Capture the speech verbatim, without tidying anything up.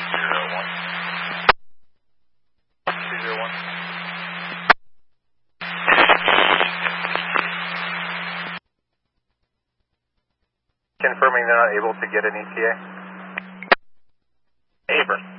zero one. two zero one. Confirming they're not able to get an E T A. Abram.